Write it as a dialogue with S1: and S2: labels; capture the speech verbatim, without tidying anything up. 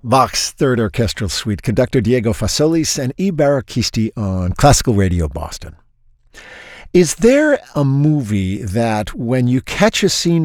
S1: Bach's Third Orchestral Suite, conductor Diego Fasolis and E. Barakisti on Classical Radio Boston. Is there a movie that when you catch a scene